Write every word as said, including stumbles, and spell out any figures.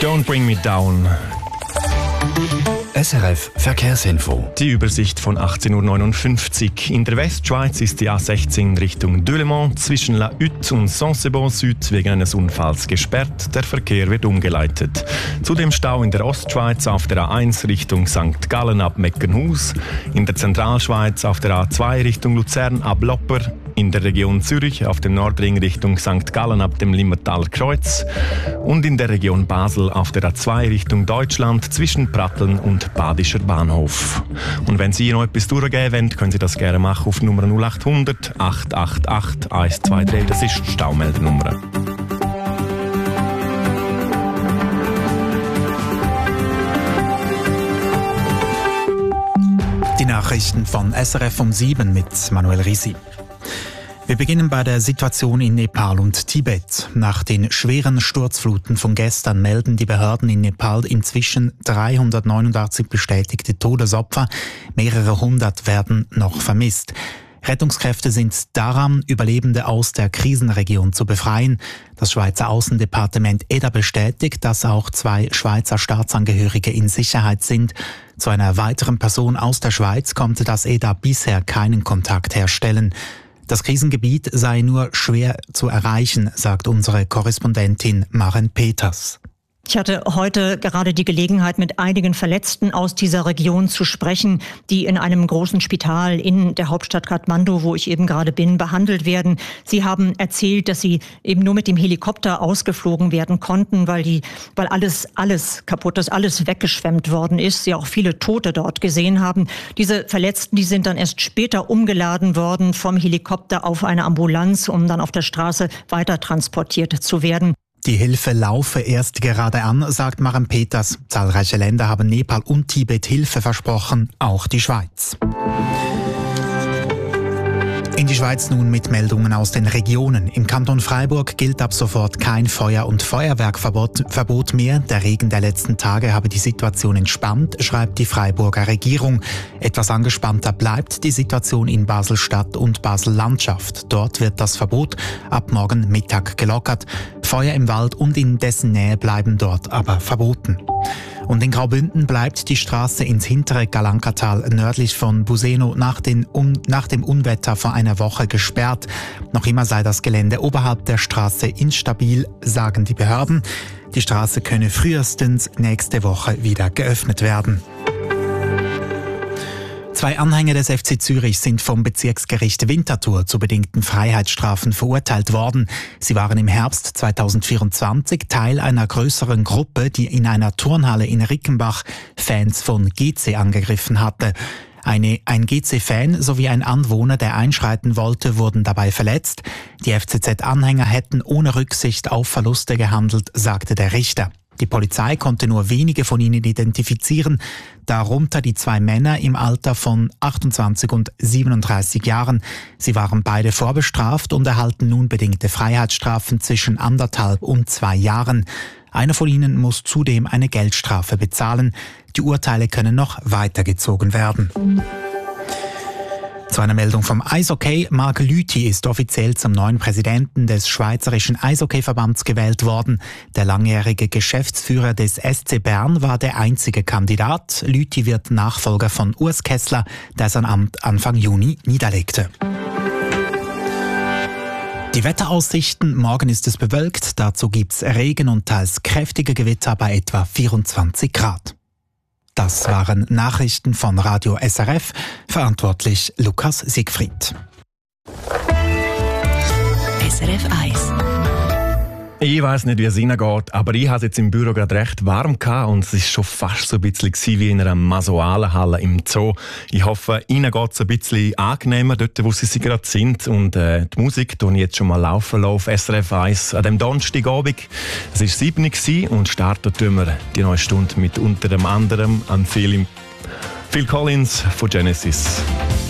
Don't Bring Me Down. S R F Verkehrsinfo. Die Übersicht von achtzehn Uhr neunundfünfzig. In der Westschweiz ist die A sechzehn Richtung Delemont zwischen La Hutte und Saint-Sebon Süd wegen eines Unfalls gesperrt. Der Verkehr wird umgeleitet. Zudem Stau in der Ostschweiz auf der A eins Richtung Sankt Gallen ab Meckenhus. In der Zentralschweiz auf der A zwei Richtung Luzern ab Lopper. In der Region Zürich auf dem Nordring Richtung Sankt Gallen ab dem Limmertaler Kreuz. Und in der Region Basel auf der A zwei Richtung Deutschland zwischen Pratteln und Badischer Bahnhof. Und wenn Sie noch etwas durchgeben wollen, können Sie das gerne machen auf Nummer null acht hundert, acht acht acht, eins zwei drei. Das ist die Staumeldernummer. Die Nachrichten von S R F um sieben mit Manuel Risi. Wir beginnen bei der Situation in Nepal und Tibet. Nach den schweren Sturzfluten von gestern melden die Behörden in Nepal inzwischen dreihundertneunundachtzig bestätigte Todesopfer. Mehrere hundert werden noch vermisst. Rettungskräfte sind daran, Überlebende aus der Krisenregion zu befreien. Das Schweizer Außendepartement E D A bestätigt, dass auch zwei Schweizer Staatsangehörige in Sicherheit sind. Zu einer weiteren Person aus der Schweiz konnte das E D A bisher keinen Kontakt herstellen. Das Krisengebiet sei nur schwer zu erreichen, sagt unsere Korrespondentin Maren Peters. Ich hatte heute gerade die Gelegenheit, mit einigen Verletzten aus dieser Region zu sprechen, die in einem großen Spital in der Hauptstadt Kathmandu, wo ich eben gerade bin, behandelt werden. Sie haben erzählt, dass sie eben nur mit dem Helikopter ausgeflogen werden konnten, weil die, weil alles, alles kaputt ist, alles weggeschwemmt worden ist. Sie auch viele Tote dort gesehen haben. Diese Verletzten, die sind dann erst später umgeladen worden vom Helikopter auf eine Ambulanz, um dann auf der Straße weiter transportiert zu werden. Die Hilfe laufe erst gerade an, sagt Maren Peters. Zahlreiche Länder haben Nepal und Tibet Hilfe versprochen, auch die Schweiz. In die Schweiz nun mit Meldungen aus den Regionen. Im Kanton Freiburg gilt ab sofort kein Feuer- und Feuerwerkverbot Verbot mehr. Der Regen der letzten Tage habe die Situation entspannt, schreibt die Freiburger Regierung. Etwas angespannter bleibt die Situation in Basel-Stadt und Basel-Landschaft. Dort wird das Verbot ab morgen Mittag gelockert. Feuer im Wald und in dessen Nähe bleiben dort aber verboten. Und in Graubünden bleibt die Straße ins hintere Galankatal nördlich von Buseno nach, den Un- nach dem Unwetter vor einer Woche gesperrt. Noch immer sei das Gelände oberhalb der Straße instabil, sagen die Behörden. Die Straße könne frühestens nächste Woche wieder geöffnet werden. Zwei Anhänger des F C Zürich sind vom Bezirksgericht Winterthur zu bedingten Freiheitsstrafen verurteilt worden. Sie waren im Herbst zweitausendvierundzwanzig Teil einer größeren Gruppe, die in einer Turnhalle in Rickenbach Fans von G C angegriffen hatte. Eine, ein G C-Fan sowie ein Anwohner, der einschreiten wollte, wurden dabei verletzt. Die F C Z-Anhänger hätten ohne Rücksicht auf Verluste gehandelt, sagte der Richter. Die Polizei konnte nur wenige von ihnen identifizieren, darunter die zwei Männer im Alter von achtundzwanzig und siebenunddreißig Jahren. Sie waren beide vorbestraft und erhalten nun bedingte Freiheitsstrafen zwischen anderthalb und zwei Jahren. Einer von ihnen muss zudem eine Geldstrafe bezahlen. Die Urteile können noch weitergezogen werden. Zu einer Meldung vom Eishockey. Marc Lüthi ist offiziell zum neuen Präsidenten des Schweizerischen Eishockeyverbands gewählt worden. Der langjährige Geschäftsführer des S C Bern war der einzige Kandidat. Lüthi wird Nachfolger von Urs Kessler, der sein Amt Anfang Juni niederlegte. Die Wetteraussichten: Morgen ist es bewölkt, dazu gibt's Regen und teils kräftige Gewitter bei etwa vierundzwanzig Grad. Das waren Nachrichten von Radio S R F, verantwortlich Lukas Siegfried. S R F eins. Ich weiss nicht, wie es Ihnen geht, aber ich hatte es jetzt im Büro gerade recht warm gehabt und es war schon fast so ein bisschen wie in einer Masoalenhalle im Zoo. Ich hoffe, Ihnen geht es ein bisschen angenehmer dort, wo Sie gerade sind. Und äh, die Musik die ich jetzt schon mal laufen auf S R F eins an dem Donnerstagabend. Es war sieben Uhr und starten tun wir die neue Stunde mit unter anderem an Phil, Phil Collins von Genesis.